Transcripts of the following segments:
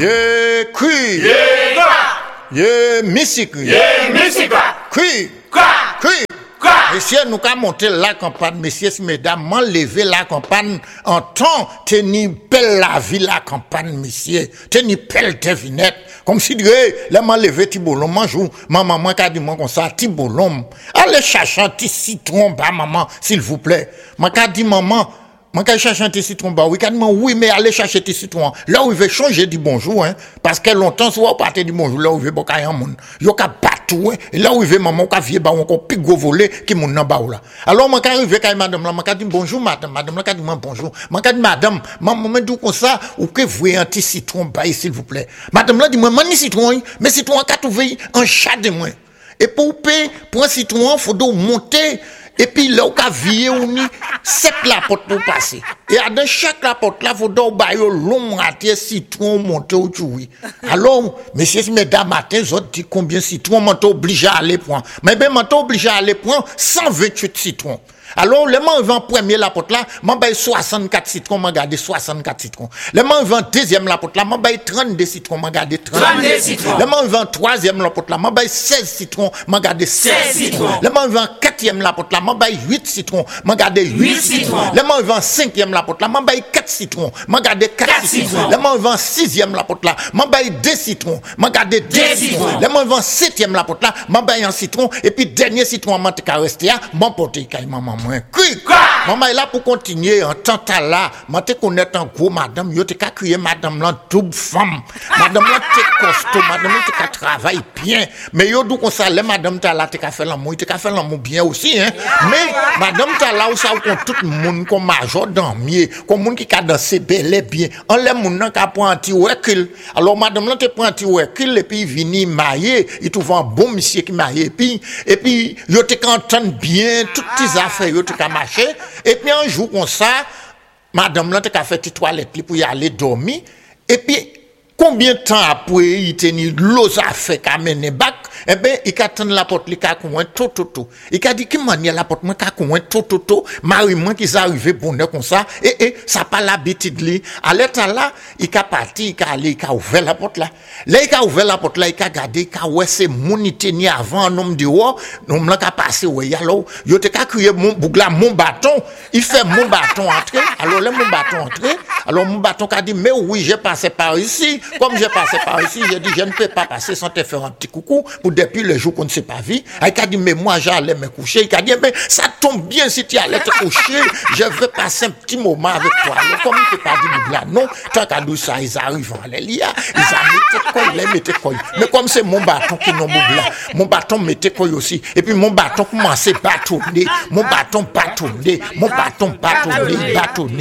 Ye cri. Ye quoi? Ye musique. Ye musique quoi? Cri. Quoi? Cri. Quoi? Messieurs, nous avons monté la campagne, messieurs, mesdames, m'enlever la campagne en temps, tenir pelle la vie la campagne, messieurs, tenir pelle devinette, comme si dirait, là, m'enlever tibolom, manjou, maman, qu'a dit moi comme ça, tibolom, allez chercher un petit citron, bah, maman, s'il vous plaît, moi, qu'a dit maman, moi, quand je cherche un petit citron, bah oui, quand oui, mais allez chercher un petit citron. Là où il veut changer, dit bonjour, hein. Parce que longtemps, soit pas dit bonjour, là où il veut, bon, quand monde. Yo, ka batou, hein. Et là où il veut, maman, ka vie, bah, on ko pique go volé, qui moun nan ba ou là. Alors, moi, quand arrive, quand madame là, moi, dit bonjour, madame là, quand dit bonjour. Moi, dit madame, maman, dit comme ça, ou que vous voyez un petit citron, bah, s'il vous plaît. Madame là, dit moi, mani citron, mais citron, qu'a trouvé un chat de moi. Et pour payer, pour un citron, faut donc monter. Et puis là, on a vu, on a 7 lapotes pour passer. Et dans chaque lapote, là, il faut donc bailler long raté citron monter au choui. Alors, messieurs, mesdames, matin, vous dit combien de citrons m'ont obligé à aller prendre. Mais ben, m'ont obligé à aller prendre 128 citrons. Alors, le man vend premier lapote là, m'en baille 64 citrons, m'en garde 64 citrons. Le man vend deuxième lapote là, m'en baille 32 citrons, m'en garde 32 citrons. Le man vend troisième lapote là, m'en baille 16 citrons, m'en garde 16 citrons. Le man vend quatrième lapote là, m'en baille 8 citrons, m'en garde 8 citrons. Le man vend cinquième lapote là, m'en baille 4 citrons, m'en garde 4 citrons. Le man vend sixième lapote là, m'en baille 2 citrons, m'en garde 2 citrons. Le man vend septième lapote là, m'en baille un citron, et puis dernier citron, m'en te resté là, m'en porter kay maman. Maman est là pour continuer en tant que là. Moi, te connaître en gros, madame, yo te ka crier madame là, double femme. Madame là, te costaud, madame là, te ka travaille bien. Mais yo, d'où qu'on s'allait, madame ta là, te ka fait l'amour, te ka fait l'amour bien aussi, hein. Mais, madame ta là, où ça, où qu'on tout le monde, comme major dans mieux, comme monde qui ka danser bel et bien. On les moun nan ka prend un petit recul. Alors, madame là, te prend un petit recul, et puis, vini marié, il trouve un bon monsieur qui marié, et puis, yo te qu'entendre bien, toutes tes affaires, yo te ka marché, et puis un jour comme ça, madame là te ka fait petite toilette pour y aller dormir, et puis combien de temps après il tenir l'os affaire qu'a mené bac, eh ben il ka tendre la porte li ka coin tout. Il ka dit qui manière la porte moi ka coin tout, mari moi qui arrivé bonheur comme ça, et ça pas l'habitude li. À l'état là, il ka parti, il ka aller, il ka ouvert la porte là. Là il ka ouvert la porte là, il ka garder, il ka ouais c'est mon teni avant un homme dehors, homme là ka passer ouais alors, yo te ka crier mon bougla mon bâton, il fait mon bâton entrer. Alors là mon bâton entrer, alors mon bâton ka dit mais oui, j'ai passé par ici. Comme j'ai passé par ici, j'ai dit je ne peux pas passer sans te faire un petit coucou pour depuis le jour qu'on ne s'est pas vu. Il a dit mais moi j'allais me coucher. Il a dit mais ça tombe bien si tu allais te coucher. Je veux passer un petit moment avec toi. Alors comme il ne peut pas dire là non, tant qu'à nous ça ils arrivent à l'Elia, ils mettaient quoi. Mais comme c'est mon bâton qui n'ont là, mon bâton mettait quoi aussi. Et puis mon bâton commençait à bâtonner, mon bâton bâtonner, mon bâton bâtonner,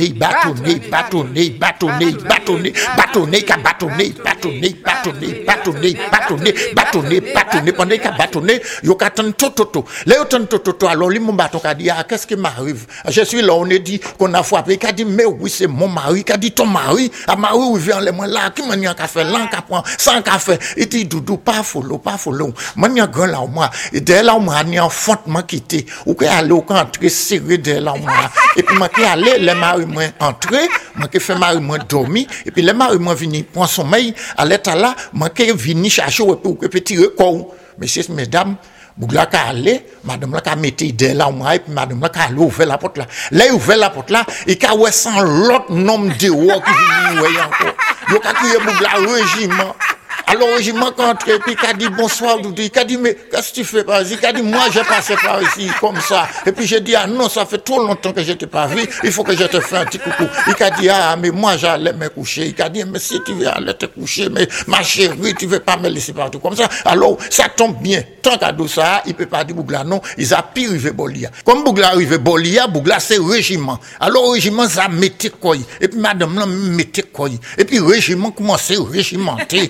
pendant qu'il a bâtonné, il a attendu tout. Là, il a attendu tout. Alors, lui, mon bâton a dit, ah, qu'est-ce qui m'arrive? Je suis là, on a dit qu'on a frappé. Il a dit, mais oui, c'est mon mari. Il a dit, ton mari, ah, mari, il vient les mains là, qui m'a dit un café, là, un prend, sans café. Il dit, doudou, pas follow. Moi, il y a un grand là, moi. Et dès là, moi, il y a un fond, moi, quitté. Ou qu'il y a allé au entrer serré dès là, moi. Et puis, moi, qui allé, les maris, moi, entré, moi, qui fait mari, moi, dormi. Et puis, les maris, moi, vini, prend sommeil. À l'état là, moi, qui vini chercher, pour que petit record. Messieurs, mesdames, Bougla ka allé, madame la ka mette idée là, moi, et puis madame la ka allé ouvrir la porte là. Là, il ouvert la porte là, et ka ouais sans l'autre nom de dehors qui vini, ouais, encore. Yo ka crié Bougla régiment. Alors, le régiment quand entré, puis il a dit bonsoir, Doudou. Il a dit, mais qu'est-ce que tu fais par ici? Il a dit, moi, j'ai passé par ici, comme ça. Et puis j'ai dit, ah non, ça fait trop longtemps que je t'ai pas vu, il faut que je te fasse un petit coucou. Il a dit, ah, mais moi, j'allais me coucher. Il a dit, mais si tu veux aller te coucher, mais ma chérie, tu veux pas me laisser partout comme ça. Alors, ça tombe bien. Tant qu'à tout ça, il peut pas dire Bougla, non, ils a pu arriver Bolia. Comme Bougla arrive Bolia, Bougla, c'est régiment. Alors, régiment, ça mettait quoi? Et puis, madame, là, mettait quoi? Et puis, régiment commençait à régimenter.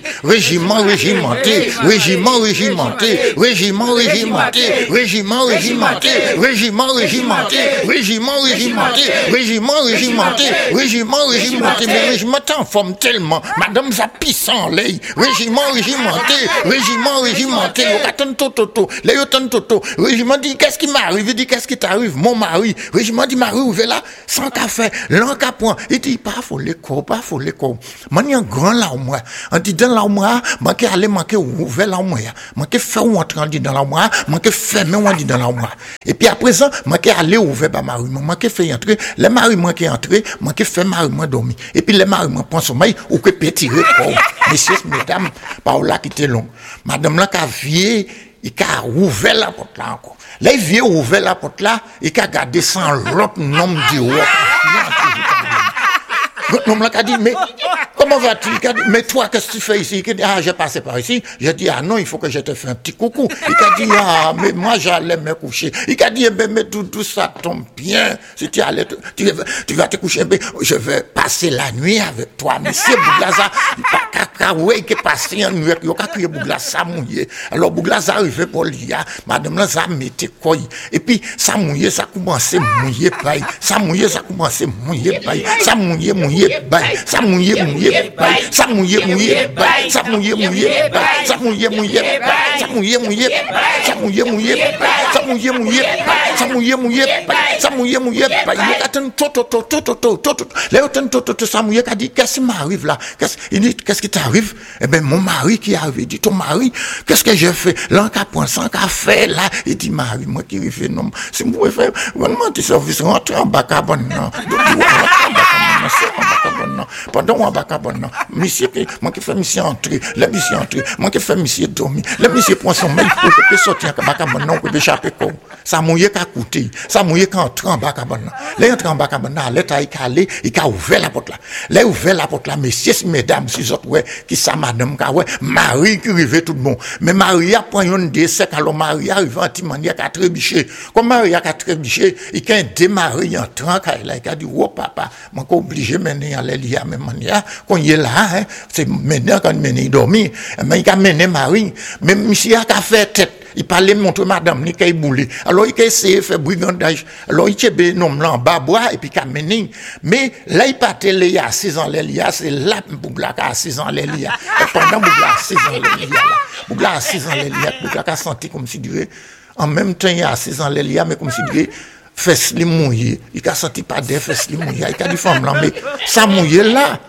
régiment régimenté, régiment régimenté, régiment régimenté, régiment régimenté, régiment régimenté, régiment régimenté, régiment régimenté, régiment régimenté, mais régiment en forme tellement, madame ça pisse en l'air, régiment régimenté, régiment régimenté, attends toto, là attends toto, régiment dit qu'est-ce qui m'arrive, il dit qu'est-ce qui t'arrive, mon mari, régiment dit Marie ouvert là, sans café, l'enca point, il dit pas faut les corps, man un grand là moi, on dit dans là moi, manquer aller manquer ouvert là moi, manquer faire entrer on dit dans là moi, manquer fermer on dit dans là moi, et puis à présent manquer aller ouvert ba mari, manquer faire entrer, les mari manquer entrer, manquer faire mari moi dormir, et puis les mari moi prend sommeil ou que peut tirer quoi, messieurs mesdames, par là qui était long, madame là qu'a vieux il a ouvert la porte là encore. Là, il vient ouvert la porte là, il a gardé sans l'autre nom du roi. L'homme là a dit, mais comment vas-tu? Il a dit, mais toi, qu'est-ce que tu fais ici? Il a dit, ah, j'ai passé par ici. J'ai dit, ah non, il faut que je te fasse un petit coucou. Il a dit, ah, mais moi, j'allais me coucher. Il a dit, eh ben, mais tout ça tombe bien. Si tu allais, tu vas te coucher, mais je vais passer la nuit avec toi. Monsieur Bouglaza, il qui est passé en nuit, il a crié Bouglaza mouillé. Alors, Bouglaza arrivé pour l'IA, madame là, ça mettait quoi? Et puis, ça mouillé, ça commençait mouillé, paille. Ça mouillé, ça commençait mouillé, paille. Ça mouillé, bail, ça mouillé, bail, ça mouillé, bail, ça mouillé, bail, ça mouillé, bail, ça mouillé, bail, ça mouillé, bail, ça mouillé, bail, ça mouillé, bail, ça mouillé, bail, il attend tout, là attend tout, ça mouillé qu'a dit qu'est-ce qui m'arrive là, il dit qu'est-ce qui t'arrive? Eh ben mon mari qui arrive, il dit ton mari, qu'est-ce que j'ai fait? Là qu'a point sans qu'a fait là, il dit mari moi qui fait non, c'est moi faire vraiment tes services rentrer en bas cabane non. Pendant on va cabane monsieur moi qui fait monsieur entrer la monsieur entrer moi qui fait monsieur dormir la monsieur prend son mail pour que sortir en bas cabane non pour échapper comme ça mouillé qu'a coûté ça mouillé quand entrer en bas cabane là entrer en bas cabane là l'état il calé il a ouvert la porte là ouvert la porte là messieurs mesdames si autres ouais qui ça madame ka ouais Marie qui arrive tout le monde mais Marie a prend une décès alors Marie arrive en petit manière qu'a trébuché comme Marie a trébuché il a démarré entrant là il a dit oh papa moi obligé mener à l'Elia même manière quand il est là hein, c'est maintenant quand mener dormir mais il a mené Marie même monsieur a fait tête il parlait montre madame ni kay boulé alors il a essayé faire brigandage alors il tebe nom là en bas bois et puis qu'a mené mais là il partait les à 6 ans l'Elia c'est là Bougla à 6 ans l'Elia et pendant Bougla à 6 ans l'Elia Bougla à 6 ans l'Elia Bougla a senti comme si dirait en même temps il y a 6 ans l'Elia mais comme si dirait fesses les mouillé il a senti pas des fesses les mouillé il a dit femme là mais ça mouillé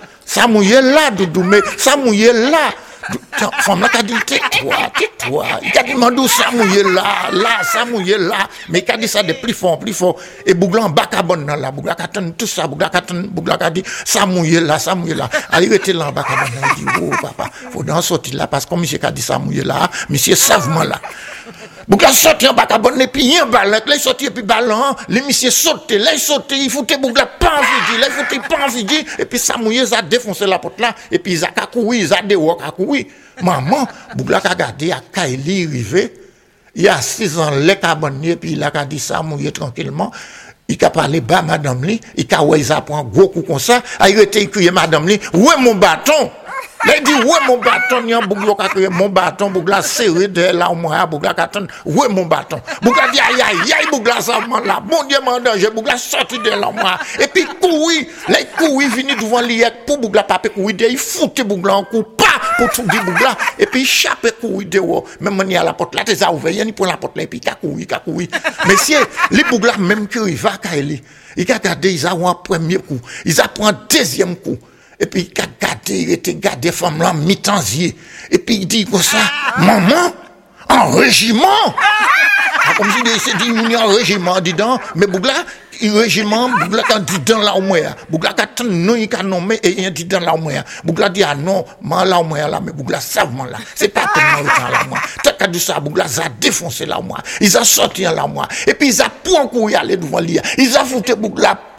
là doudou mais ça mouillé là femme là a dit tais-toi il a dit mandou ça mouillé là ça mouillé là mais il a dit ça de plus fort et Bougla en bas cabane là Bougla a attend tout ça Bougla a dit ça mouillé là il était là en bas cabane il dit oh papa faut d'en sortir là parce que comme monsieur a dit ça mouillé là monsieur savement là Bougla sorti en bas cabane et puis un ballon là il sorti et puis ballon les monsieur sauté là il sauté il foutait Bougla pas envie là il foutait pas envie et puis ça mouillé ça défoncé la porte là et puis ça a couru ça dehors a couru maman Bougla a regardé à Kaili rivé il y a 6 ans les cabane et puis il a dit ça mouillé tranquillement il a parlé bas madame li il a ouais ça prend gros coup comme ça il était crié madame li ouais mon bâton. Là il dit ouais mon bâton y a Bougla ka crié mon bâton Bougla serré de là au moins Bougla ka attend ouais mon bâton Bougla dit aïe Bougla ça là bon Dieu m'en danger Bougla sorti de là moi et puis courir là il courir venu devant lui pour Bougla pas courir il foutait Bougla en coup pas pour tout dire Bougla et puis chaper courir dehors même manière à la porte là t'es ouvert il pour la porte là et puis ka courir monsieur les Bougla même qui il va Kaili il a gardé ils a un premier coup ils a pris un deuxième coup et puis il était gardé femme là mi-tansier et puis il dit comme ça maman en régiment comme si il s'est dit il en régiment dedans mais Bougla il régiment Bougla quand dit dans la moins Bougla quand non il a nommé et il dit dans la moins Bougla dit ah non man la moins là mais Bougla savement là c'est pas tellement autant la moins tant qu'à dit ça Bougla a défoncé la moins ils a sorti la moins et puis ils a pour courir aller devant lui ils a foutu Bougla pas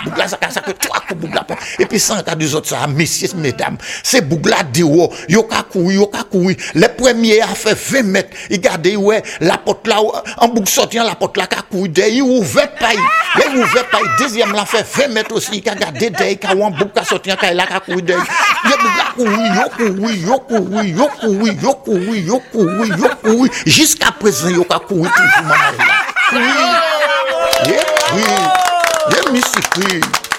bougla ça fait 3 coups bougla. Et puis sans cas deux autres ça, messieurs, mesdames, c'est bougla dehors, yo ka courir. Les premiers a fait 20 mètres. Regardez ouais, la porte là en boucle sortant la porte là ka courir, il ouvert pas. Il ouvert pas. Deuxième là fait 20 mètres aussi, il a gardé derrière ka en boucle ka sortant ka là ka courir derrière. Yo courir jusqu'à présent yo ka courir toujours maman là. Oui. Monsieur